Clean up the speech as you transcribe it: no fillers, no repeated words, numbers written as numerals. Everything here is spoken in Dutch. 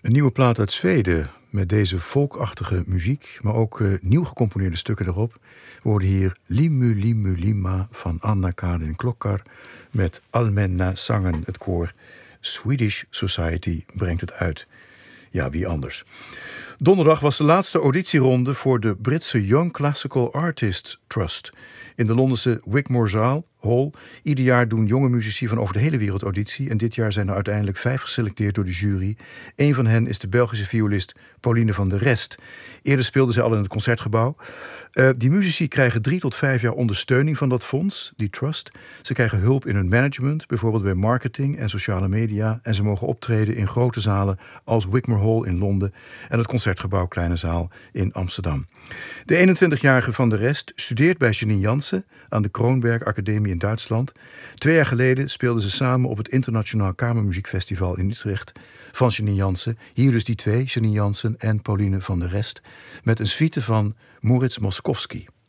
Een nieuwe plaat uit Zweden met deze folkachtige muziek, maar ook nieuw gecomponeerde stukken erop. We hoorden hier Limu Limu Lima van Anna-Karin Klokkar met Allmänna Sangen, het koor Swedish Society brengt het uit. Ja, wie anders. Donderdag was de laatste auditieronde voor de Britse Young Classical Artists Trust in de Londense Wigmore Hall. Ieder jaar doen jonge muzici van over de hele wereld auditie en dit jaar zijn er uiteindelijk 5 geselecteerd door de jury. Een van hen is de Belgische violist Pauline van der Rest. Eerder speelden zij al in het Concertgebouw. Die muzici krijgen 3 tot 5 jaar ondersteuning van dat fonds, die trust. Ze krijgen hulp in hun management, bijvoorbeeld bij marketing en sociale media. En ze mogen optreden in grote zalen als Wigmore Hall in Londen en het Concertgebouw Kleine Zaal in Amsterdam. De 21-jarige van der Rest studeert bij Janine Jansen aan de Kroonberg Academie in Duitsland. 2 jaar geleden speelden ze samen op het Internationaal Kamermuziekfestival in Utrecht van Janine Jansen. Hier dus die twee, Janine Jansen en Pauline van der Rest, met een suite van Moritz Moszkowski.